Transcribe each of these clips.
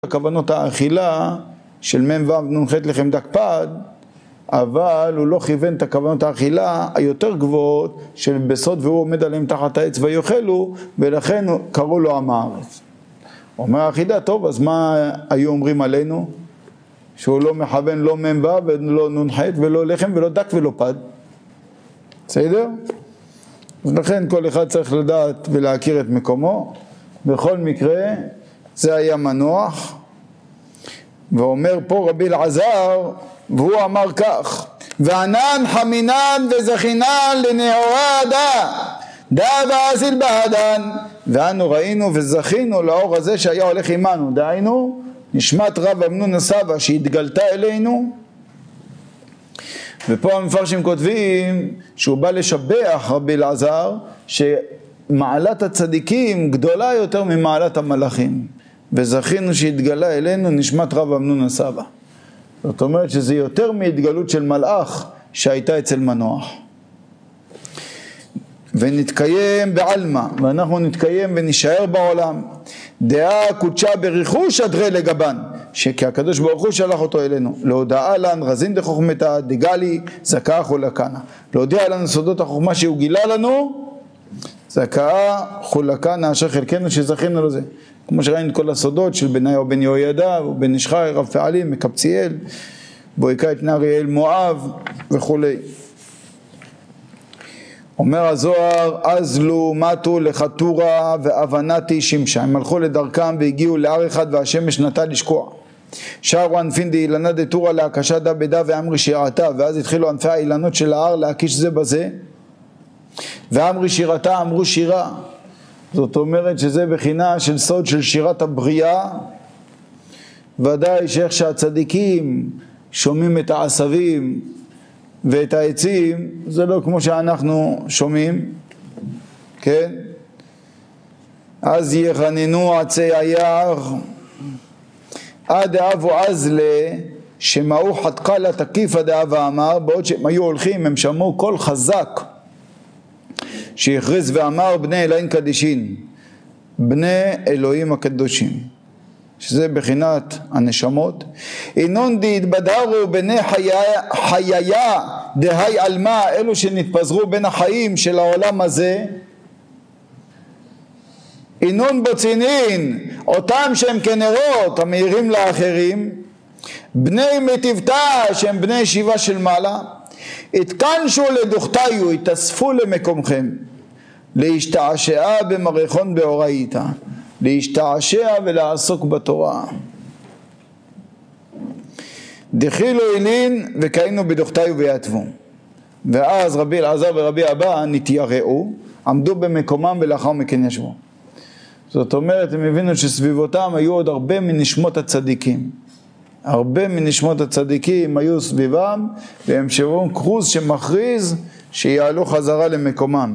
הכוונות האכילה של מ' ו' נ"ח לחם דק פד, אבל הוא לא כיוון את הכוונות האכילה היותר גבוהות של בסוד והוא עומד עליהם תחת העץ ויאכלו, ולכן קראו לו עם הארץ. אומר האחידה, טוב, אז מה היו אומרים עלינו? שהוא לא מכוון לא מ' ו' ולא נ"ח ולא לחם ולא דק ולא פד. בסדר? אז לכן כל אחד צריך לדעת ולהכיר את מקומו. בכל מקרה זה היה מנוח. ואומר פה רבי אלעזר, והוא אמר כך: וענן חמינן וזכינן לנאורה דה ואזיל בהדן. ואנו ראינו וזכינו לאור הזה שהיה הולך עמנו, דהיינו נשמת רב אמנון הסבא שהתגלתה אלינו. ופה המפרשים כותבים שהוא בא לשבח רבי אלעזר שמעלת הצדיקים גדולה יותר ממעלת המלאכים, וזכינו שהתגלה אלינו נשמת רב אמנון הסבא. זאת אומרת שזה יותר מהתגלות של מלאך שהייתה אצל מנוח. ונתקיים בעלמא, ואנחנו נתקיים ונשאר בעולם. דעה קודשה בריחוש אדרי לגבן, שכי הקדוש ברוך הוא שלח אותו אלינו. להודעה לן רזין דחוכמתה דגלי זכאה חולקנה. להודיע לנו סודות החוכמה שהוא גילה לנו, זכאה חולקנה אשר חלקנו שזכינו לזה. כמו שראינו את כל הסודות של בניהו בן יהוידע ובן איש חי רב פעלים מקבציאל, בויקה את נערי אל מואב וכו'. אומר הזוהר, אז לו מתו לחתורה והבנתי שמשה. הם הלכו לדרכם והגיעו להר אחד והשמש נטה לשקוע. שרו ענפין דאילנה דתורה להקשה דה בדה ואמרי שירתה, ואז התחילו ענפי האילנות של ההר להקיש זה בזה, ואמרי שירתה אמרו שירה. זאת אומרת שזה בחינה של סוד של שירת הבריאה. ודאי שאיך שהצדיקים שומעים את העשבים ואת העצים, זה לא כמו שאנחנו שומעים, כן? אז יחננו עצי היער עד אבו עזלה שמעו חתקה לתקיפה דאבה אמר, בעוד שהם היו הולכים הם שמעו קול חזק שהכריז ואמר בני אלוהים קדישין, בני אלוהים הקדושים, שזה בחינת הנשמות. אינון דהתבדרו בני חייה דהי אלמה, אלו שנתפזרו בין החיים של העולם הזה. אינון בוצינין, אותם שהם כנרות המאירים לאחרים. בני מטיבתה שהם בני ישיבה של מעלה. התקנשו לדוכתיו, התאספו למקומכם, להשתעשע במריחון באורייתא, להשתעשע ולעסוק בתורה. דחילו אילין וקיינו בדוכתיו ויעטבו. ואז רבי אלעזר ורבי אבא נתייראו, עמדו במקומם ולאחר מכן ישבו. זאת אומרת, הם הבינו שסביבותם היו עוד הרבה מנשמות הצדיקים. הרבה מנשמות הצדיקים היו סביבם, והם שרון כרוז שמכריז שיעלו חזרה למקומם.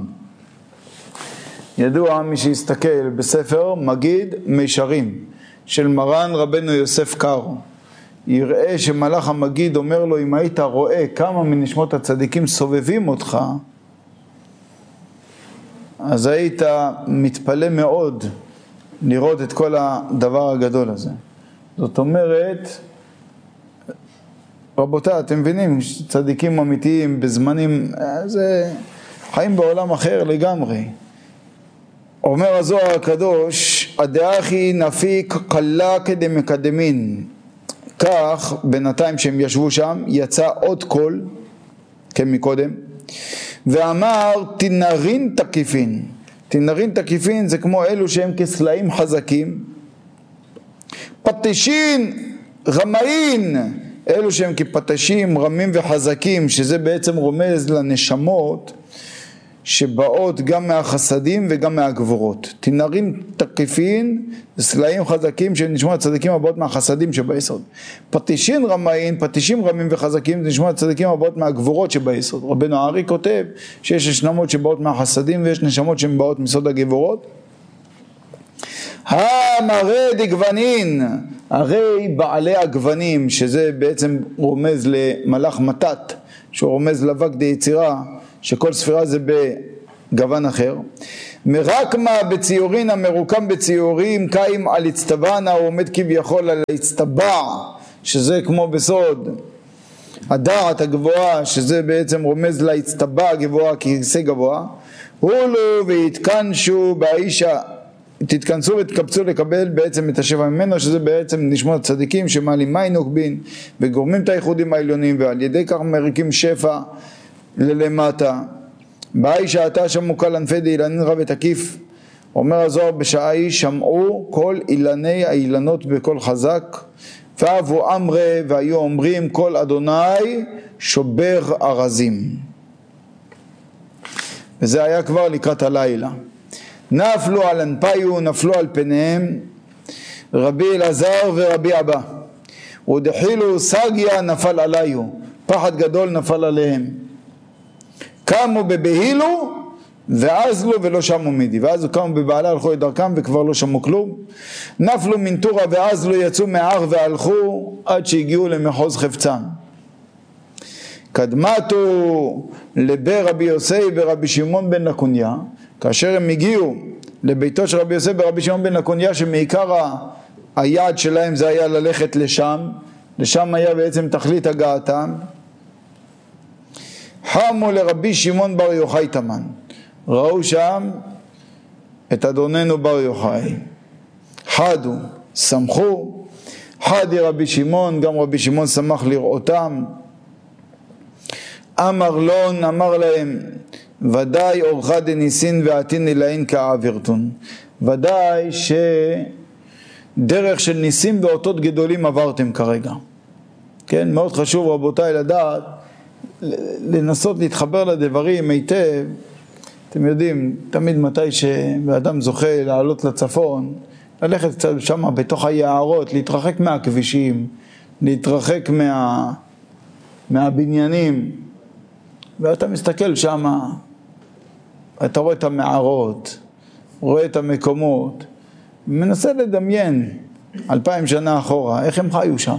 ידוע מי שיסתכל בספר מגיד מישרים של מרן רבנו יוסף קארו, יראה שמלאך המגיד אומר לו, אם היית רואה כמה מנשמות הצדיקים סובבים אותך, אז היית מתפלא מאוד לראות את כל הדבר הגדול הזה. זאת אומרת, רבותיי, אתם מבינים, צדיקים אמיתיים בזמנים, זה חיים בעולם אחר לגמרי. אומר הזוהר הקדוש, הדאחי נפיק קלה כדמקדמין. כך, בינתיים שהם ישבו שם, יצא עוד קול, כמקודם, ואמר, תנרין תקיפין. תנרין תקיפין זה כמו אלו שהם כסלעים חזקים. פטישין רמאין, אלו שהם כפטשים רמים וחזקים, שזה בעצם רומז לנשמות שבאות גם מהחסדים וגם מהגבורות. תנרים תקיפין, סלעים חזקים שנשמע הצדיקים הבאות מהחסדים שביסוד. פטישין רמאין, פטישים רמים וחזקים, זה נשמע הצדיקים הבאות מהגבורות שביסוד. רבנו הארי כותב שיש נשמות שבאות מהחסדים ויש נשמות שבאות מסוד הגבורות. המראה דגוונין, הרי בעלי הגוונים, שזה בעצם רומז למלאך מתת, שהוא רומז לבק די יצירה, שכל ספירה זה גוון אחר. מרקמה בציורין המרוקם בציורים קיים על הצטבענה, הוא עומד כביכול על הצטבע, שזה כמו בסוד הדעת הגבוהה, שזה בעצם רומז להצטבע גבוהה ככיסא גבוה. הולו והתכנסו באישה, תתכנסו ותקבצו לקבל בעצם את השפע ממנו, שזה בעצם נשמות צדיקים שמעלים מים נוקבין וגורמים את הייחודים העליונים, ועל ידי כך מריקים שפע ללמטה. באישה אתה שמעו כל ענפי דאילנין רב ותקיף, אומר הזוהר בשעה היא שמעו כל אילני האילנות בקול חזק, ואבו אמרה והיו אומרים כל אדוני שובר ארזים. וזה היה כבר לקראת הלילה. נפלו על אנפיו, נפלו על פניהם רבי אלעזר ורבי אבא, ודחילו סגיה נפל עליו, פחד גדול נפל עליהם. קמו בבהילו ואזלו ולא שמו מידי, ואז קמו בבעלה הלכו את דרכם וכבר לא שמו כלום. נפלו מנטורה ואזלו, יצאו מההר והלכו עד שהגיעו למחוז חפצם. קדמתו לבר רבי יוסי ורבי שמעון בן לקוניה, כאשר הם הגיעו לביתו של רבי יוסי ורבי שמעון בן לקוניה, שמעיקר היעד שלהם זה היה ללכת לשם היה בעצם תכלית הגעתם. חמו לרבי שמעון בר יוחאי תמן, ראו שם את אדוננו בר יוחאי, חדו, שמחו, חדי רבי שמעון, גם רבי שמעון שמח לראותם. אמר לון, אמר להם, ודאי אורך דניסין ועתין אלאין כעבירתון, ודאי שדרך של ניסים ואותות גדולים עברתם כרגע. כן, מאוד חשוב רבותיי לדעת, לנסות להתחבר לדברים היטב. אתם יודעים, תמיד מתי שאדם זוכה לעלות לצפון, ללכת קצת שם בתוך היערות, להתרחק מהכבישים, להתרחק מהבניינים, ואתה מסתכל שם, אתה רואה את המערות, רואה את המקומות, מנסה לדמיין 2000 שנה אחורה, איך הם חיו שם.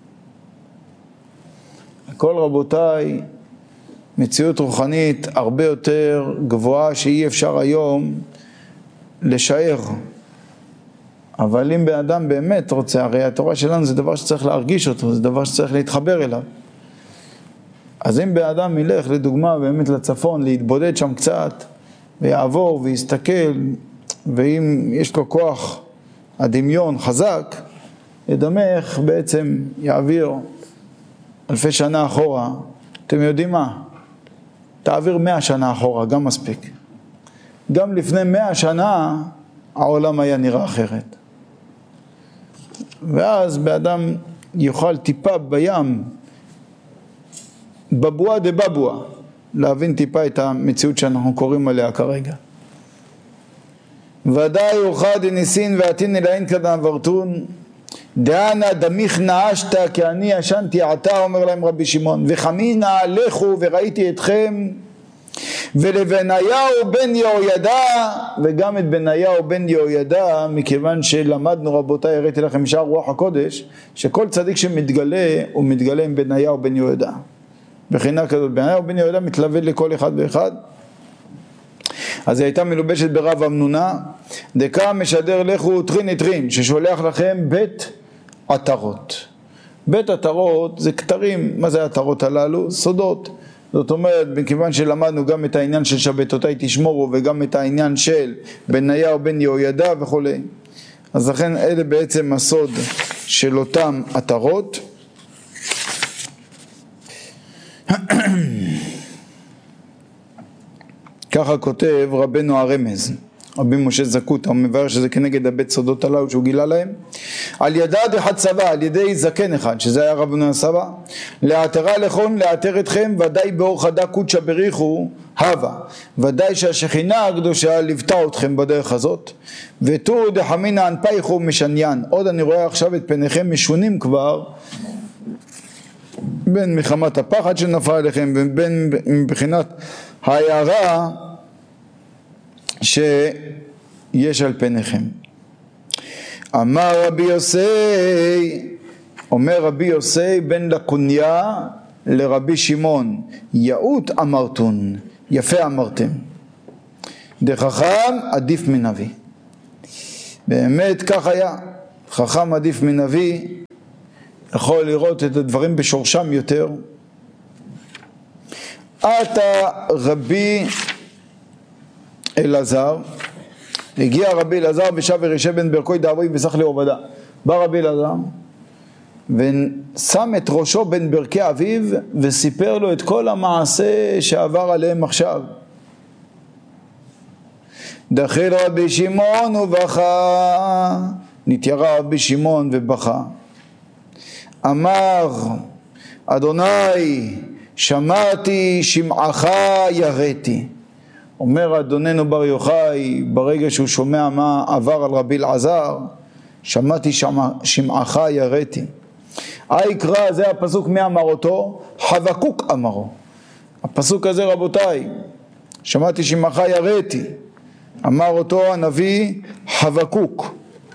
הכל רבותיי, מציאות רוחנית הרבה יותר גבוהה שאי אפשר היום לשער. אבל אם באדם באמת רוצה, הרי התורה שלנו זה דבר שצריך להרגיש אותו, זה דבר שצריך להתחבר אליו. אז אם באדם ילך לדוגמה באמת לצפון, להתבודד שם קצת, ויעבור ויסתכל, ואם יש לו כוח הדמיון חזק, ידמך בעצם יעביר אלפי שנה אחורה. אתם יודעים מה? תעביר 100 שנה אחורה, גם מספיק. גם לפני 100 שנה העולם היה נראה אחרת. ואז באדם יוכל טיפה בים, בבואה דבבואה, להבין טיפה את המציאות שאנחנו קוראים עליה כרגע. ודאי אורך דניסין ועתין אלאין כדעברתון, דאנה דמיך נעשת כי אני ישנתי עתה, אומר להם רבי שמעון, וחמינה עליכו וראיתי אתכם, ולבניהו בן יהוידע, וגם את בניהו בן יהוידע, מכיוון שלמדנו רבותיי, הראיתי לכם משאר רוח הקודש, שכל צדיק שמתגלה, הוא מתגלה עם בניהו בן יהוידע. בחינה כזאת, בניהו בן יהוידע מתלווה לכל אחד ואחד. אז היא הייתה מלובשת ברב אמנונה, דקה משדר לכו טרין, ששולח לכם בית עטרות. בית עטרות זה כתרים. מה זה העטרות הללו? סודות. זאת אומרת, מכיוון שלמדנו גם את העניין של שבתותי תשמורו, וגם את העניין של בניהו בן יהוידע וכו'. אז לכן אלה בעצם הסוד של אותם עטרות. ככה כותב רבנו הרמז, רבי משה זקוטה, הוא מבאר שזה כנגד הבית סודות הללו שהוא גילה להם. על ידד אחד צבא, על ידי זקן אחד, שזה היה רבנו הסבא, לאתרה לכון, לאתר אתכם, ודאי באור חדה קודשא בריחו הווה, ודאי שהשכינה הקדושה ליוותה אתכם בדרך הזאת. ותורו דחמינא אנפייכו משניין, עוד אני רואה עכשיו את פניכם משונים כבר, בין מחמת הפחד שנפל עליכם, ובין מבחינת ההערה שיש על פניכם. אמר רבי יוסי, אומר רבי יוסי בן לקוניה לרבי שמעון, יאות אמרתון, יפה אמרתם. דחכם עדיף מנביא. באמת כך היה, חכם עדיף מנביא, יכול לראות את הדברים בשורשם יותר. עתה רבי אלעזר, הגיע רבי אלעזר ושב ורישב בן ברכוי דאבוי בסך לעובדה. בא רבי אלעזר ושם את ראשו בין ברכי אביו וסיפר לו את כל המעשה שעבר עליהם עכשיו. דחיל רבי שמעון ובכה, נתיירא רבי שמעון ובכה. אמר אדוני שמעתי שמעך יראתי. אומר אדוננו בר יוחאי ברגע שהוא שומע מה עבר על רבי אלעזר, שמעתי שמעך יראתי. היקרא, זה הפסוק, מי אמר אותו? חבקוק אמרו. הפסוק הזה רבותיי, שמעתי שמעך יראתי, אמר אותו הנביא חבקוק.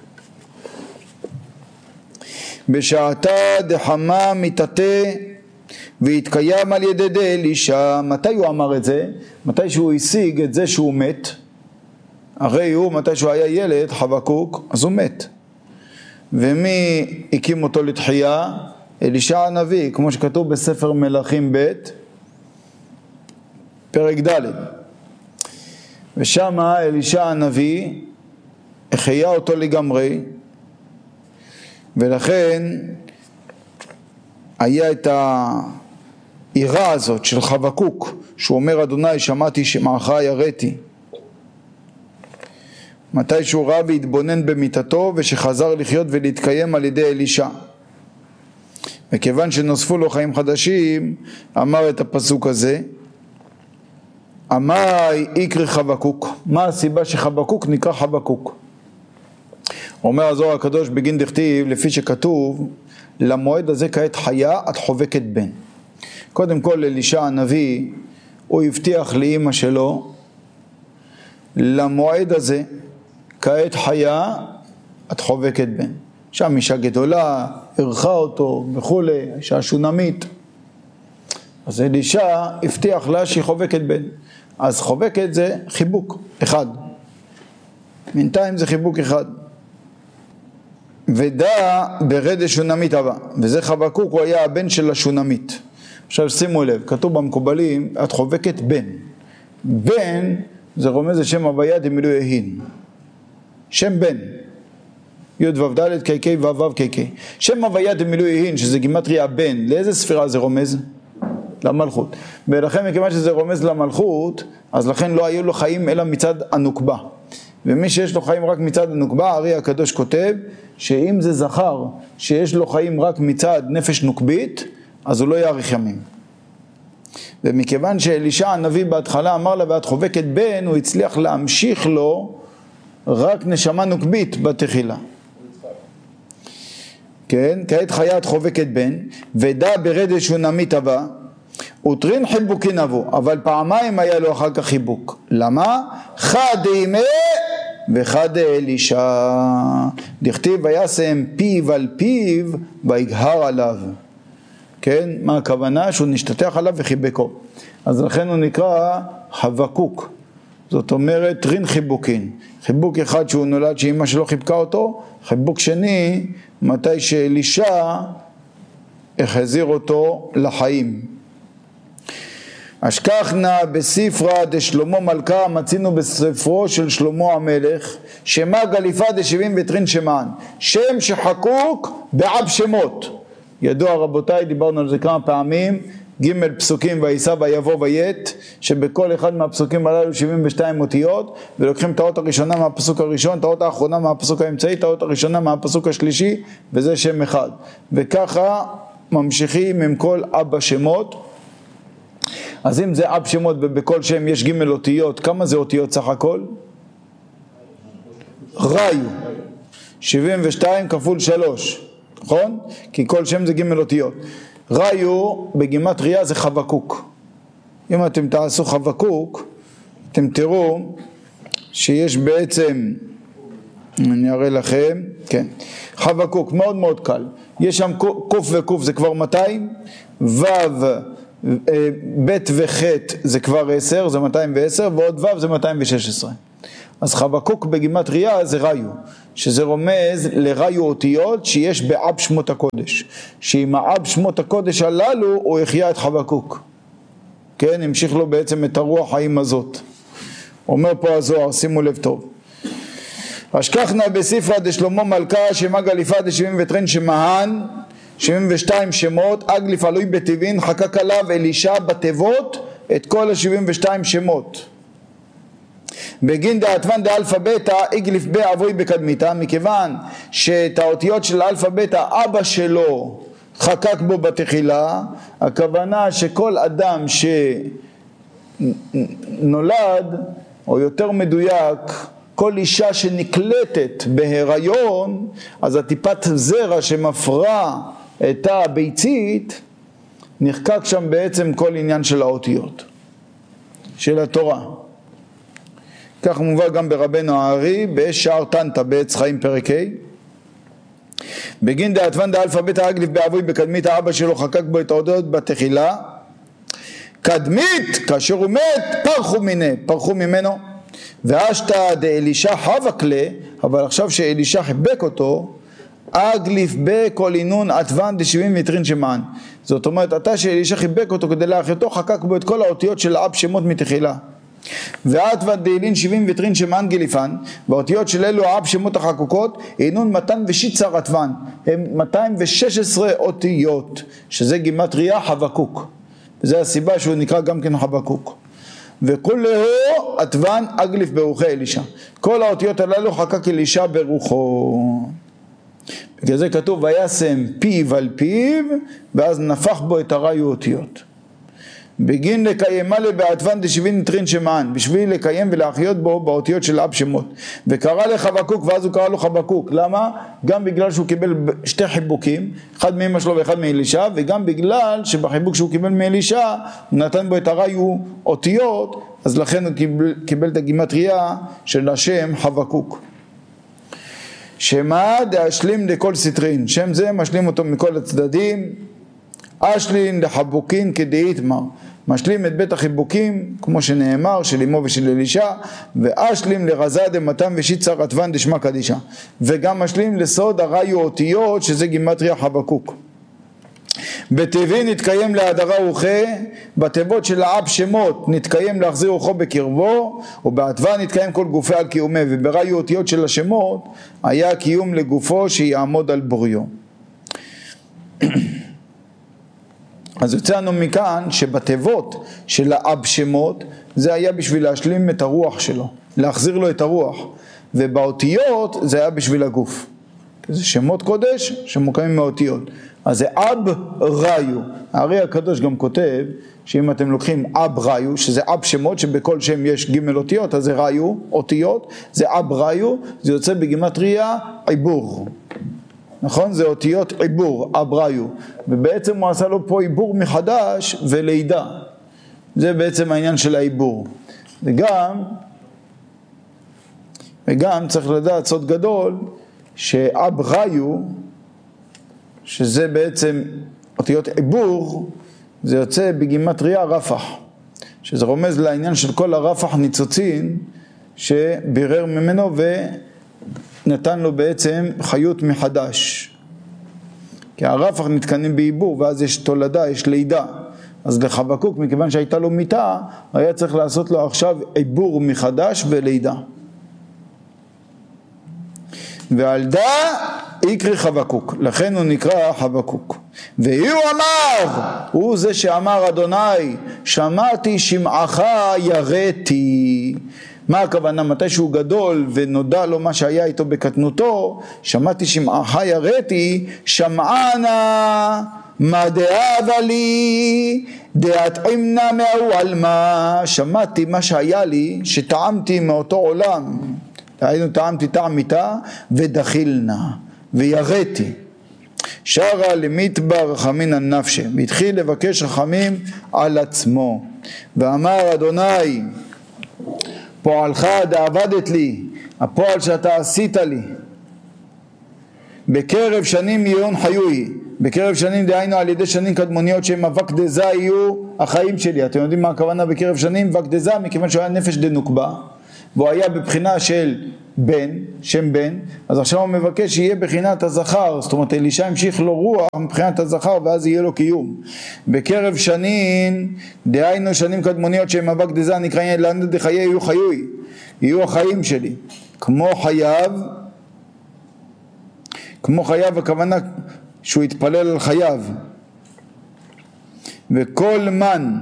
בשעתה דחמה מתתה והתקיים על ידי דאלישע. מתי הוא אמר את זה? מתי שהוא השיג את זה שהוא מת. הרי הוא, מתי שהוא היה ילד חבקוק, אז הוא מת. ומי הקים אותו לתחייה? אלישע הנביא, כמו שכתוב בספר מלכים ב' פרק ד'. ושם אלישע הנביא החיה אותו לגמרי, ולכן היה את העירה הזאת של חבקוק, שהוא אומר אדוני שמעתי שמעך יראתי. מתי שהוא ראה והתבונן במיטתו ושחזר לחיות ולהתקיים על ידי אלישע. וכיוון שנוספו לו חיים חדשים, אמר את הפסוק הזה, אמי יקרא חבקוק. מה הסיבה שחבקוק נקרא חבקוק? אומר הזוהר הקדוש בגין דכתיב, לפי שכתוב, למועד הזה כעת חיה את חובקת בן. קודם כל אלישע הנביא, הוא הבטיח לאמא שלו, למועד הזה כעת חיה את חובקת בן. שם אישה גדולה, ערכה אותו וכו', אישה שונמית. אז אלישע הבטיח לה שהיא חובקת בן. אז חובקת זה חיבוק אחד. בינתיים זה חיבוק אחד. ודע ברד השונמית הבא, וזה חבקוק, הוא היה הבן של השונמית. עכשיו שימו לב, כתוב במקובלים, את חובקת בן. בן זה רומז לשם הוויה דמילוי יהין. שם בן. י' ו' ד' ק' ק' ו' ו' ק' ק'. שם הוויה דמילוי יהין, שזה גימטריה בן, לאיזה ספירה זה רומז? למלכות. ולכן מכיוון שזה רומז למלכות, אז לכן לא היו לו חיים אלא מצד הנוקבה. ומי שיש לו חיים רק מצד הנוקבה, הרי הקדוש כותב שאם זה זכר שיש לו חיים רק מצד נפש נוקבית, אז הוא לא יאריך ימים. ומכיוון שאלישע הנביא בהתחלה אמר לה ואת חובקת בן, הוא הצליח להמשיך לו רק נשמה נוקבית בתחילה. כן, כעת חיית חובקת בן, ודע ברד השונמית הבא, וטרין חיבוקין אבו, אבל פעמיים היה לו אחר כך חיבוק. למה? חד אימה וחד אלישע. דכתיב וישם פיו על פיו ויגהר עליו. כן, מה הכוונה? שהוא נשתתח עליו וחיבקו. אז לכן הוא נקרא חבקוק. זאת אומרת טרין חיבוקין. חיבוק אחד שהוא נולד שאמא שלו חיבקה אותו, חיבוק שני מתי שאלישע החזיר אותו לחיים. אשכחנה בספרה דשלמה מלכה, מצינו בספרו של שלמה המלך, שמה גליפה דשבעים וטרין שמן, שם שחקוק בעב שמות. ידוע רבותיי, דיברנו על זה כמה פעמים, ג' פסוקים ויסע ויבוא וית, שבכל אחד מהפסוקים הללו 72 אותיות, ולוקחים את האות הראשונה מהפסוק הראשון, את האות האחרונה מהפסוק האמצעי, את האות הראשונה מהפסוק השלישי, וזה שם אחד. וככה ממשיכים עם כל אבא שמות. אז אם זה אב שמות ובכל שם יש ג' אותיות, כמה זה אותיות סך הכל? ראיו 72 כפול 3, נכון? כי כל שם זה ג' אותיות. ראיו בגימטריה זה חבקוק. אם אתם תעשו חבקוק, אתם תראו שיש בעצם, אני אראה לכם, כן, חבקוק מאוד מאוד קל. יש שם קוף וקוף זה כבר 200, וו ב' וח' זה כבר 10, זה 210, ועוד ו' זה 216. אז חבקוק בגימטריה זה ראיו, שזה רומז לראיו אותיות שיש באב שמות הקודש, שעם האב שמות הקודש הללו הוא החיה את חבקוק, כן, המשיך לו בעצם את הרוח חיים הזאת. אומר פה הזוהר, שימו לב טוב, אשכחנה בספרא דשלמה מלכה שמה גליפה דשבעים וטרן שמהן 72 שמות, אגליף עלוי בטבעין, חקק עליו אלישע בתיבות את כל ה-72 שמות. בגין דעתוון דאלפא בטא אגליף באבוי בקדמיתה, מכיוון שאת האותיות של אלפא בטא אבא שלו חקק בו בתחילה, הכוונה שכל אדם שנולד, או יותר מדויק, כל אישה שנקלטת בהיריון, אז הטיפת זרע שמפרה את הביצית, נחקק שם בעצם כל עניין של האותיות, של התורה. כך מובא גם ברבנו הארי, בשער תנתא בעץ חיים פרק ה'. בגין דעתוון דאלפא בטא אגליף באבוי בקדמית, האבא שלו חקק בו את האותיות בתחילה. קדמית, כאשר הוא מת, פרחו ממנו. ואשתא דאלישע חבק לה, אבל עכשיו שאלישע חיבק אותו, אגליף בכל אינון עטוון דשבעים וטרין שמען. זאת אומרת, אתה שאלישע חיבק אותו כדי להחיותו, חקק בו את כל האותיות של האב שמות מתחילה. ועטוון דאילין 70 וטרין שמען גליפן, והאותיות של אלו האב שמות החקוקות, אינון מתן ושיצר עטוון, הם 216 אותיות, שזה גימטריה חבקוק. וזה הסיבה שהוא נקרא גם כן חבקוק. וכולו עטוון אגליף ברוחי אלישע, כל האותיות הללו חקק אלישע ברוחו. בגלל זה כתוב וישם פיו על פיו, ואז נפח בו את הראיו אותיות. בגין לקיימה לבעטוון דשבעים וטרין שמען, בשביל לקיים ולהחיות בו באותיות של אב שמות. וקרא לחבקוק, ואז הוא קרא לו חבקוק. למה? גם בגלל שהוא קיבל שתי חיבוקים, אחד מאמא שלו ואחד מאלישע, וגם בגלל שבחיבוק שהוא קיבל מאלישע הוא נתן בו את הראיו אותיות, אז לכן הוא קיבל את הגימטריה של השם חבקוק. שמה דאשלים לכל סטרין, שם זה משלים אותו מכל הצדדים. אשלין לחבוקין כדאיתמר, משלים את בית החיבוקים כמו שנאמר של אמו ושל אלישע, ואשלים לרזה דמתן ושיצר עטוון דשמה קדישה, וגם משלים לסוד הראיו אותיות שזה גימטריה חבקוק. בטבעין נתקיים להדרה רוחה, בתיבות של האב שמות נתקיים להחזיר רוחו בקרבו, ובעטוון נתקיים כל גופה על קיומה, ובראיו אותיות של השמות היה קיום לגופו שיעמוד על בוריו. אז יוצאנו מכאן שבתיבות של האב שמות זה היה בשביל להשלים את הרוח שלו, להחזיר לו את הרוח, ובאותיות זה היה בשביל הגוף. זה שמות קודש שמוקמים מאותיות. אז זה אב ראיו. הארי הקדוש גם כותב שאם אתם לוקחים אב ראיו, שזה אב שמות שבכל שם יש ג' אותיות, אז זה ראיו, אותיות, זה אב ראיו, זה יוצא בגימטריה עיבור. נכון? זה אותיות עיבור, אב ראיו. ובעצם הוא עשה לו פה עיבור מחדש ולידה. זה בעצם העניין של העיבור. וגם צריך לדעת סוד גדול, שאב ראיו, שזה בעצם אותיות עיבור, זה יוצא בגימטריה רפח, שזה רומז לעניין של כל הרפח ניצוצין שבירר ממנו ונתן לו בעצם חיות מחדש. כי הרפח מתקנים בעיבור, ואז יש תולדה, יש לידה. אז לחבקוק, מכיוון שהייתה לו מיטה, היה צריך לעשות לו עכשיו עיבור מחדש ולידה. ועל דה יקרי חבקוק, לכן הוא נקרא חבקוק. והוא אמר, הוא זה שאמר אדוני, שמעתי שמעך יראתי. מה הכוונה? מתי שהוא גדול ונודע לו מה שהיה איתו בקטנותו, שמעתי שמעך יראתי, שמענה מה דאבה לי, דאטעמנה מהוא עלמה. שמעתי מה שהיה לי, שטעמתי מאותו עולם, היינו טעמתי טעם מיתה ודחילנה ויראתי. שרה למדבר רחמין על נפשה, והתחיל לבקש רחמים על עצמו, ואמר אדוני פועלך דעבדת לי, הפועל שאתה עשית לי, בקרב שנים יהיון חיוי, בקרב שנים דהיינו על ידי שנים קדמוניות שהם אבק דזה יהיו החיים שלי. אתם יודעים מה הכוונה בקרב שנים? אבק דזה מכיוון שהוא היה נפש דנוקבה והוא היה בבחינה של בן, שם בן, אז עכשיו הוא מבקש שיהיה בחינת הזכר, זאת אומרת אלישע המשיך לו רוח מבחינת הזכר ואז יהיה לו קיום. בקרב שנים דהיינו שנים קדמוניות שהם אבק דזה נקראים לנד דחיי יהיו חיוי, יהיו החיים שלי, כמו חייו הכוונה שהוא יתפלל על חייו. וכל מן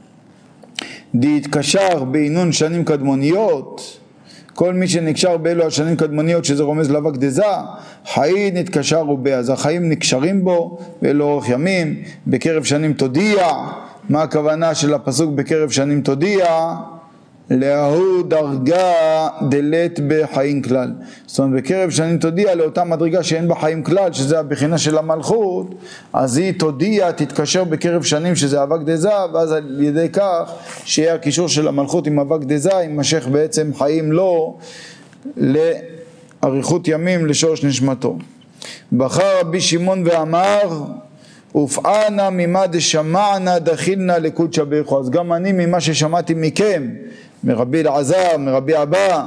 דהתקשר בעינון שנים קדמוניות, כל מי שנקשר באלו השנים קדמוניות שזה רומז לאבק דזה, חיי נתקשרו בה, אז החיים נקשרים בו ואלו אורך ימים. בקרב שנים תודיע, מה הכוונה של הפסוק בקרב שנים תודיע? להוא דרגה דלת בחיים כלל, זאת אומרת בקרב שנים תודיע לאותה מדרגה שאין בה חיים כלל שזה הבחינה של המלכות, אז היא תודיע תתקשר בקרב שנים שזה אבק דזה, ואז על ידי כך שיהיה הקישור של המלכות עם אבק דזה יימשך בעצם חיים לו לאריכות ימים לשורש נשמתו. בחר רבי שמעון ואמר ופענה ממה דשמענה דחילנה לקודשא בריך הוא, אז גם אני ממה ששמעתי מכם מרבי אלעזר, מרבי אבא,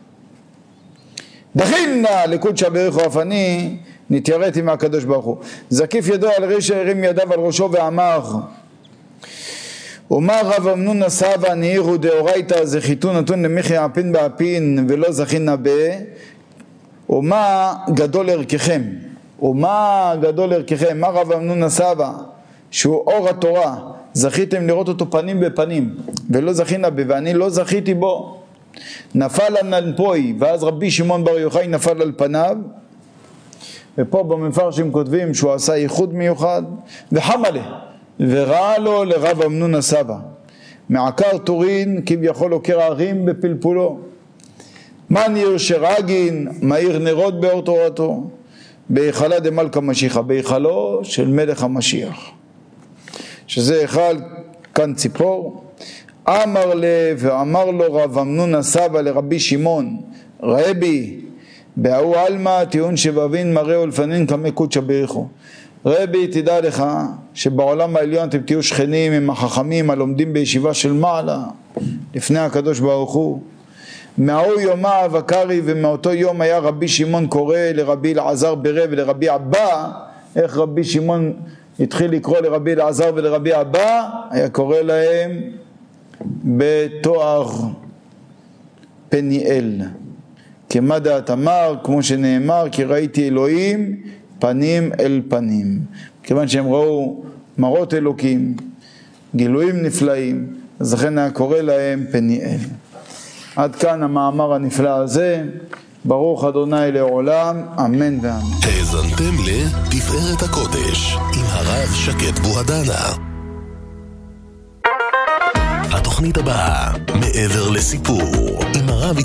דחילנה לקודשא בריך הוא, אף אני נתייראתי מהקדוש ברוך הוא. זקיף ידו על רישא הרים ידיו על ראשו ואמר אומר רב אמנון סבא נהירו דאורייתא זכיתו נתון למחי אפין באפין ולא זכינה בה, ומה גדול ערככם, ומה גדול ערככם, מה רב אמנון סבא שהוא אור התורה זכיתם לראות אותו פנים בפנים ולא זכינה בה ואני לא זכיתי בו, נפל הננפוי, ואז רבי שמעון בר יוחאי נפל על פניו. ופה במפרשים כותבים שהוא עשה ייחוד מיוחד וחמלה וראה לו לרב אמנון סבא מעקר טורין כביכול עוקר הרים בפלפולו, מן עיר שרגין מאיר נרות באור תורתו בהיכלה דמלכה משיחה, בהיכלו של מלך המשיח, שזה היכל כאן ציפור. אמר ואמר לו רב אמנון סבא לרבי שמעון רבי בהוא אלמה טיעון שבבין מראה ולפנין כמי קודשא בריך הוא, רבי תדע לך שבעולם העליון אתם תהיו שכנים עם החכמים הלומדים בישיבה של מעלה לפני הקדוש ברוך הוא. מההוא יומה אבקרי, ומאותו יום היה רבי שמעון קורא לרבי אלעזר ברב ולרבי אבא. איך רבי שמעון התחיל לקרוא לרבי אלעזר ולרבי אבא? היה קורא להם בתואר פניאל, כמה דעת אמר, כמו שנאמר כי ראיתי אלוהים פנים אל פנים, כיוון שהם ראו מראות אלוקים, גילויים נפלאים, אז לכן היה קורא להם פניאל. עד כאן המאמר הנפלא הזה. ברוך אדוני לעולם, אמן ואמן. האזנתם לתפארת הקודש עם הרב שקד בוהדנה. התוכנית הבאה מעבר לסיפור עם הרב